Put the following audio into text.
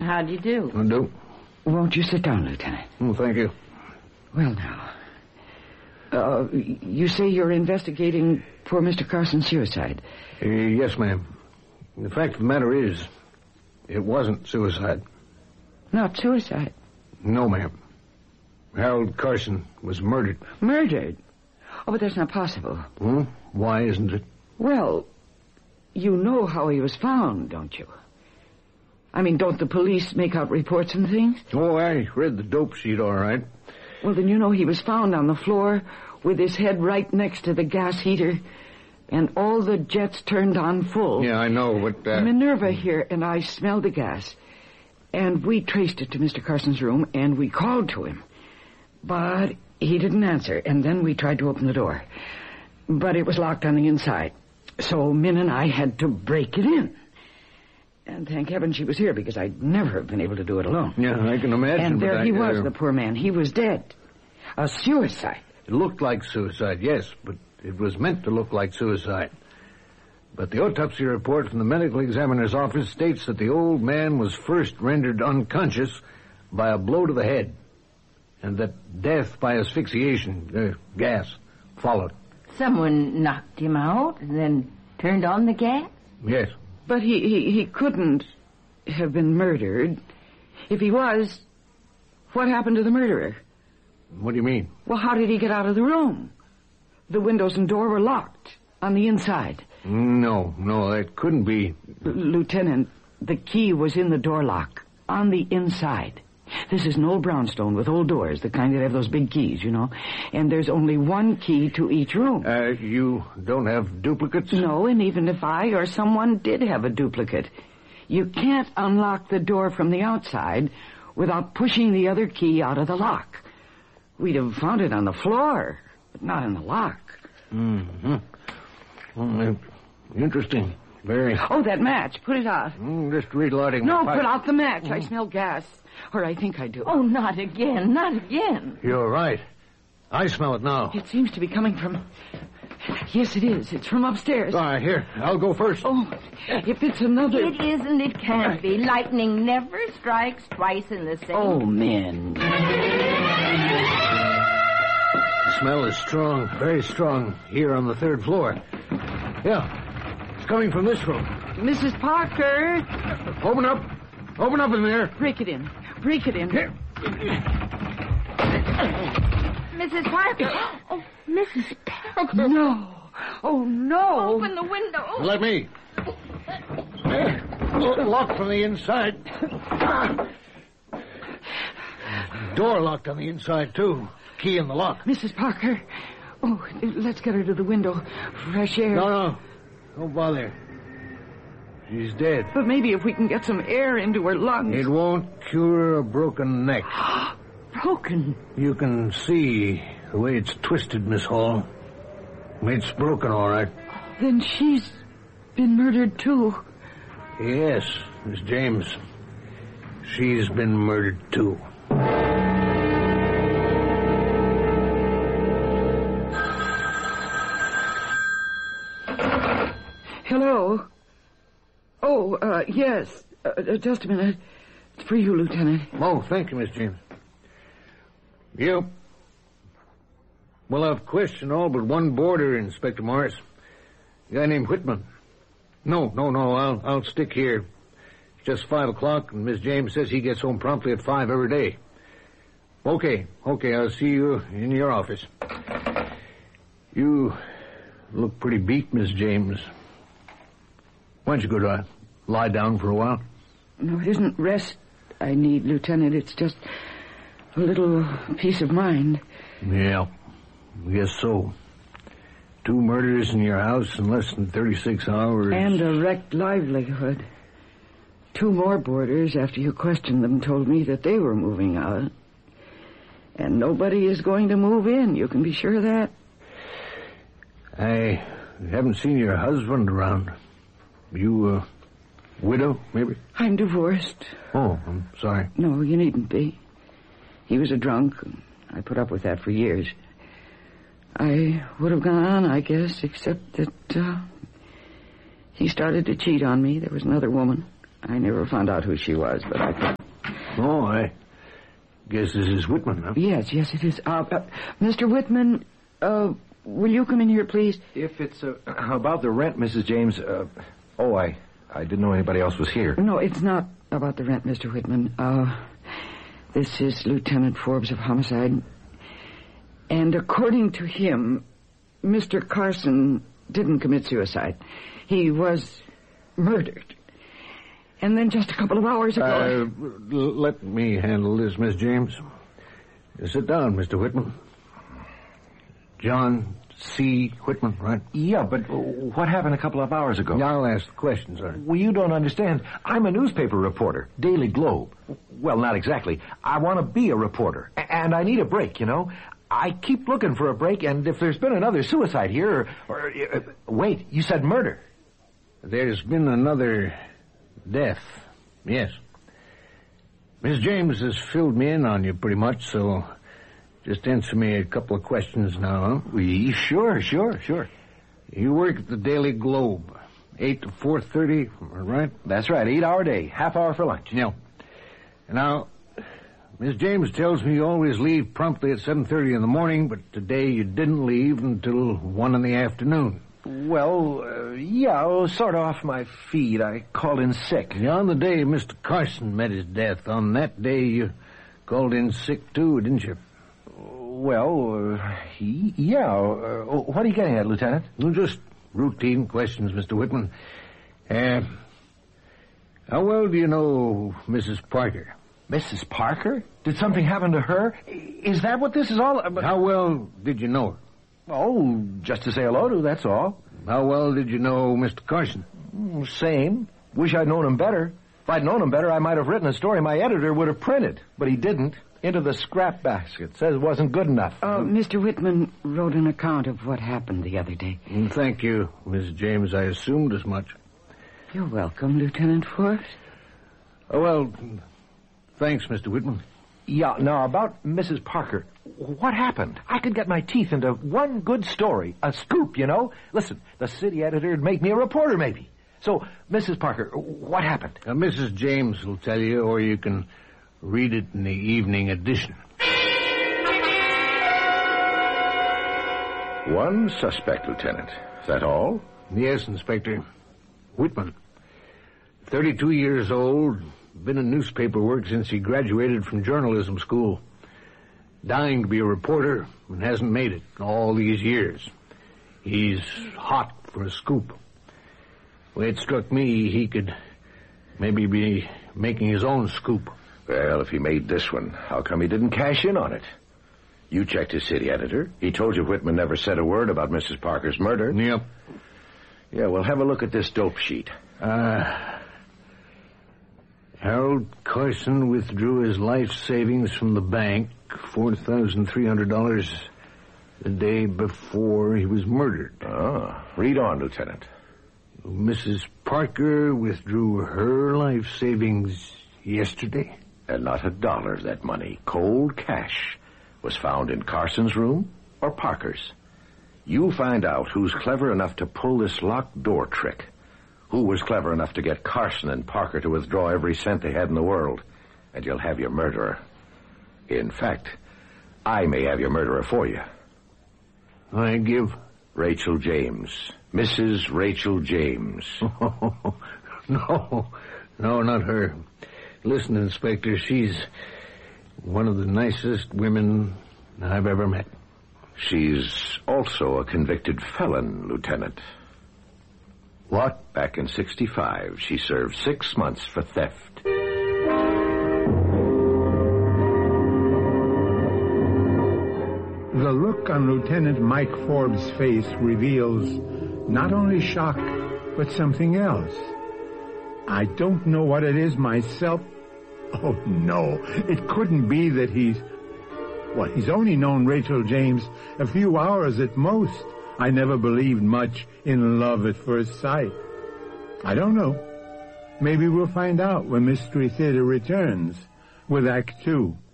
How do you do? I do. Won't you sit down, Lieutenant? Oh, thank you. Well, now, you say you're investigating poor Mr. Carson's suicide? Yes, ma'am. The fact of the matter is, it wasn't suicide. Not suicide? No, ma'am. Harold Carson was murdered. Murdered? Oh, but that's not possible. Hmm? Why isn't it? Well, you know how he was found, don't you? I mean, don't the police make out reports and things? Oh, I read the dope sheet all right. Well, then you know he was found on the floor with his head right next to the gas heater and all the jets turned on full. Yeah, I know, but... Minerva here and I smelled the gas, and we traced it to Mr. Carson's room, and we called to him. But he didn't answer, and then we tried to open the door. But it was locked on the inside. So Min and I had to break it in. And thank heaven she was here, because I'd never have been able to do it alone. Yeah, I can imagine. And there he was, the poor man. He was dead. A suicide. It looked like suicide, yes, but it was meant to look like suicide. But the autopsy report from the medical examiner's office states that the old man was first rendered unconscious by a blow to the head, and that death by asphyxiation, gas, followed. Someone knocked him out and then turned on the gas? Yes. But he couldn't have been murdered. If he was, what happened to the murderer? What do you mean? Well, how did he get out of the room? The windows and door were locked on the inside. No, that couldn't be. Lieutenant, the key was in the door lock, on the inside. This is an old brownstone with old doors, the kind that have those big keys, you know. And there's only one key to each room. You don't have duplicates? No, and even if I or someone did have a duplicate, you can't unlock the door from the outside without pushing the other key out of the lock. We'd have found it on the floor, but not in the lock. Mm-hmm. Well, interesting. Very. Oh, that match. Put it out. Just relighting No, the pipe. put out the match. I smell gas. Or I think I do. Oh, not again. Not again. You're right. I smell it now. It seems to be coming from... Yes, it is. It's from upstairs. All right, here. I'll go first. Oh, if it's another... It isn't. It can't be. Lightning never strikes twice in the same... Oh, men. The smell is strong, very strong, here on the third floor. Yeah, it's coming from this room. Mrs. Parker. Open up. Open up in there. Break it in. Break it in. Here. Mrs. Parker. Oh, Mrs. Parker. No. Oh, no. Open the window. Let me. There. Locked from the inside. Door locked on the inside, too. Key in the lock. Mrs. Parker. Oh, let's get her to the window. Fresh air. No. Don't bother. She's dead. But maybe if we can get some air into her lungs. It won't cure a broken neck. Broken? You can see the way it's twisted, Miss Hall. It's broken, all right. Then she's been murdered, too. Yes, Miss James. She's been murdered, too. Hello? Oh, yes. Just a minute. It's for you, Lieutenant. Oh, thank you, Miss James. You? Well, I've questioned all but one boarder, Inspector Morris. A guy named Whitman. No. I'll stick here. It's just 5 o'clock, and Miss James says he gets home promptly at 5 every day. Okay, I'll see you in your office. You look pretty beat, Miss James. Why don't you go to lie down for a while? No, it isn't rest I need, Lieutenant. It's just a little peace of mind. Yeah, I guess so. 2 murders in your house in less than 36 hours. And a wrecked livelihood. 2 more boarders, after you questioned them, told me that they were moving out. And nobody is going to move in. You can be sure of that. I haven't seen your husband around. You a widow, maybe? I'm divorced. Oh, I'm sorry. No, you needn't be. He was a drunk. I put up with that for years. I would have gone on, I guess, except that he started to cheat on me. There was another woman. I never found out who she was, but I thought... Oh, I guess this is Whitman, huh? Yes, it is. Mr. Whitman, will you come in here, please? If it's about the rent, Mrs. James, I didn't know anybody else was here. No, it's not about the rent, Mr. Whitman. This is Lieutenant Forbes of Homicide. And according to him, Mr. Carson didn't commit suicide. He was murdered. And then just a couple of hours ago... Let me handle this, Miss James. Sit down, Mr. Whitman. John C. Whitman, right? Yeah, but what happened a couple of hours ago? I'll ask the questions, sir. Well, you don't understand. I'm a newspaper reporter, Daily Globe. Well, not exactly. I want to be a reporter, and I need a break, you know. I keep looking for a break, and if there's been another suicide here, wait, you said murder. There's been another death, yes. Miss James has filled me in on you pretty much, so just answer me a couple of questions now, huh? Sure. You work at the Daily Globe, 8 to 4:30, right? That's right, 8-hour day, half hour for lunch. Yeah. Now, Miss James tells me you always leave promptly at 7:30 in the morning, but today you didn't leave until 1 in the afternoon. Well, sort of off my feed. I called in sick. Yeah, on the day Mr. Carson met his death, on that day you called in sick too, didn't you? Well, what are you getting at, Lieutenant? Well, just routine questions, Mr. Whitman. How well do you know Mrs. Parker? Mrs. Parker? Did something happen to her? Is that what this is all about? How well did you know her? Oh, just to say hello to, that's all. How well did you know Mr. Carson? Same. Wish I'd known him better. If I'd known him better, I might have written a story my editor would have printed. But he didn't. Into the scrap basket. Says it wasn't good enough. Mr. Whitman wrote an account of what happened the other day. Thank you, Miss James. I assumed as much. You're welcome, Lieutenant Forbes. Oh, well, thanks, Mr. Whitman. Yeah, now, about Mrs. Parker, what happened? I could get my teeth into one good story, a scoop, you know. Listen, the city editor would make me a reporter, maybe. So, Mrs. Parker, what happened? Mrs. James will tell you, or you can read it in the evening edition. One suspect, Lieutenant. Is that all? Yes, Inspector. Whitman. 32 years old, been in newspaper work since he graduated from journalism school. Dying to be a reporter and hasn't made it all these years. He's hot for a scoop. Well, it struck me he could maybe be making his own scoop. Well, if he made this one, how come he didn't cash in on it? You checked his city editor. He told you Whitman never said a word about Mrs. Parker's murder. Yep. Yeah, well, have a look at this dope sheet. Harold Carson withdrew his life savings from the bank, $4,300, the day before he was murdered. Read on, Lieutenant. Mrs. Parker withdrew her life savings yesterday. And not a dollar of that money, cold cash, was found in Carson's room or Parker's. You'll find out who's clever enough to pull this locked door trick. Who was clever enough to get Carson and Parker to withdraw every cent they had in the world. And you'll have your murderer. In fact, I may have your murderer for you. I give Rachel James. Mrs. Rachel James. No, not her. Listen, Inspector, she's one of the nicest women I've ever met. She's also a convicted felon, Lieutenant. What? Back in 1965, she served 6 months for theft. The look on Lieutenant Mike Forbes' face reveals not only shock, but something else. I don't know what it is myself. Oh, no, it couldn't be that he's only known Rachel James a few hours at most. I never believed much in love at first sight. I don't know. Maybe we'll find out when Mystery Theater returns with Act 2.